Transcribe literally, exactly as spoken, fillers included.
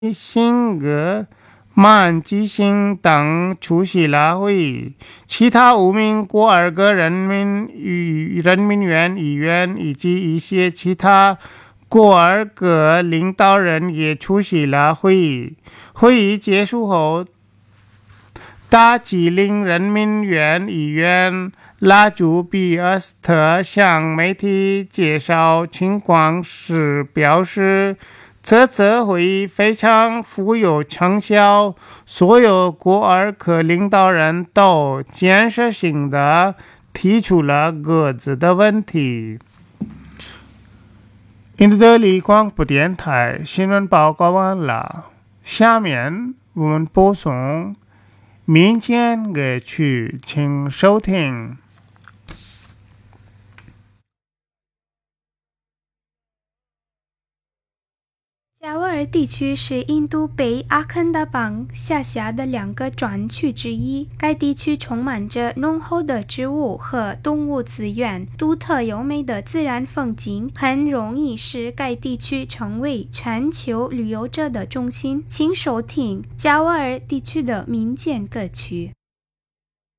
辛格、曼基辛等出席了会议，其他五名郭尔格人民与人民元议员以及一些其他郭尔格领导人也出席了会议。会议结束后，大吉岭人民元议员拉朱比厄斯特向媒体介绍情况时表示，这次会议非常富有成效，所有郭尔克领导人都建设性地提出了各自的问题。印度德里广播电台新闻报告完了，下面我们播送民间歌曲，请收听。 加瓦尔地区是印度北阿坎达邦下辖的两个专区之一。该地区充满着浓厚的植物和动物资源，独特优美的自然风景，很容易使该地区成为全球旅游者的中心。请收听加瓦尔地区的民间歌曲。